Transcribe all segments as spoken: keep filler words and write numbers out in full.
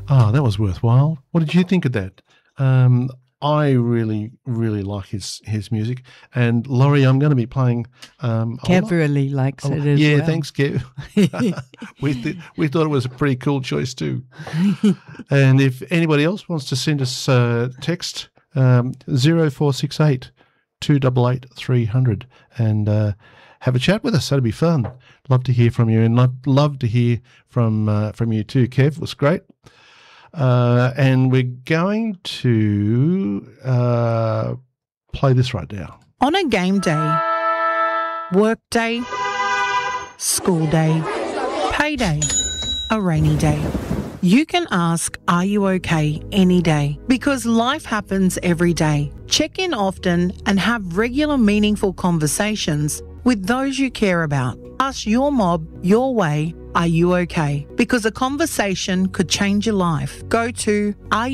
Oh, that was worthwhile. What did you think of that? Um, I really, really like his his music. And Laurie, I'm going to be playing. Um, Kev really likes oh, it as yeah, well. thanks, Kev. we th- we thought it was a pretty cool choice too. And if anybody else wants to send us a text, um, zero four six eight two eight eight three hundred, and uh, have a chat with us. That'd be fun. Love to hear from you, and love, love to hear from uh, from you too, Kev. It was great. Uh, and we're going to uh, play this right now. On a game day, work day, school day, payday, a rainy day, you can ask, are you okay, any day? Because life happens every day. Check in often and have regular meaningful conversations with those you care about. Ask your mob your way, are you okay? Because a conversation could change your life. Go to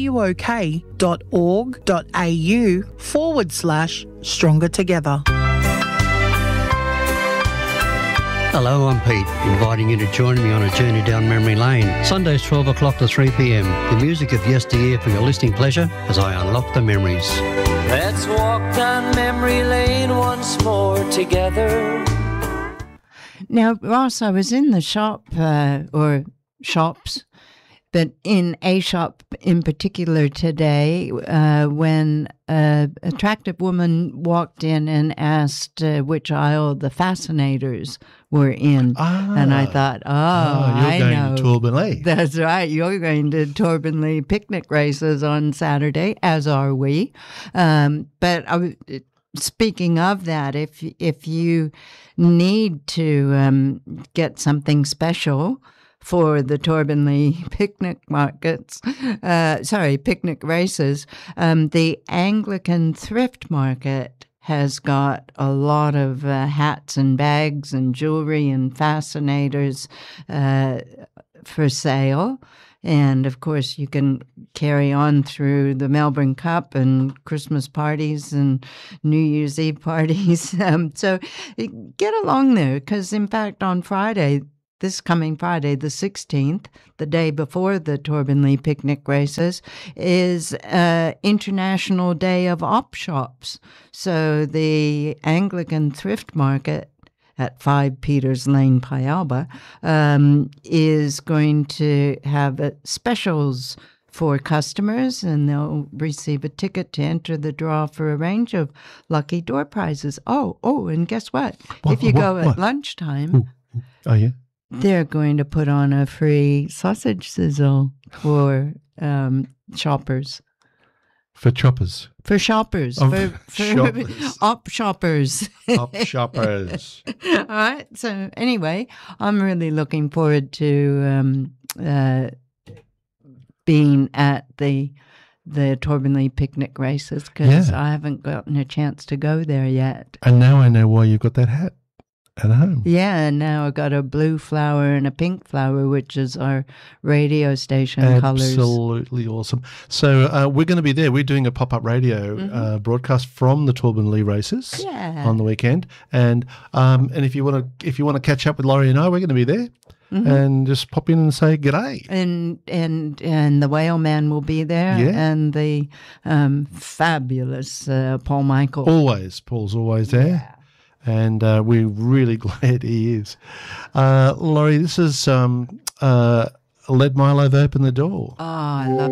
areyouok.org.au forward slash stronger together. Hello, I'm Pete, inviting you to join me on a journey down memory lane. Sundays twelve o'clock to three p.m. The music of yesteryear for your listening pleasure as I unlock the memories. Let's walk down memory lane once more together. Now, Ross, I was in the shop uh, or shops, but in a shop in particular today uh, when an attractive woman walked in and asked uh, which aisle the fascinators were in. Ah, and I thought, oh, oh you're I going know. to Torbonley. That's right. You're going to Torbonley picnic races on Saturday, as are we. Um, but I w- Speaking of that, if if you need to um, get something special for the Torbonley picnic markets, uh, sorry, picnic races, um, the Anglican Thrift Market has got a lot of uh, hats and bags and jewelry and fascinators uh, for sale. And, of course, you can carry on through the Melbourne Cup and Christmas parties and New Year's Eve parties. Um, so get along there because, in fact, on Friday, this coming Friday, the sixteenth, the day before the Torbonley picnic races, is uh, International Day of Op Shops. So the Anglican Thrift Market at five Peters Lane, Pialba, um, is going to have uh, specials for customers, and they'll receive a ticket to enter the draw for a range of lucky door prizes. Oh, oh, and guess what? What, if you what, go what? at lunchtime, Ooh. Oh, yeah? they're going to put on a free sausage sizzle for um, shoppers. For choppers. For shoppers. Oh, for, for shoppers. Op shoppers. Op shoppers. All right. So anyway, I'm really looking forward to um, uh, being at the the Torbonley picnic races because Yeah. I haven't gotten a chance to go there yet. And now I know why you've got that hat at home. Yeah, and now I've got a blue flower and a pink flower, which is our radio station colours. Absolutely awesome. So uh, we're going to be there. We're doing a pop-up radio Mm-hmm. uh, broadcast from the Torbonley races Yeah. on the weekend. And um, and if you want to if you want to catch up with Laurie and I, we're going to be there. Mm-hmm. And just pop in and say g'day. And and and the Whale Man will be there, Yeah. and the um, fabulous uh, Paul Michael. Always, Paul's always there. And uh, we're really glad he is. Uh, Laurie, this is um, uh, Let Milo Open the Door. Oh, I love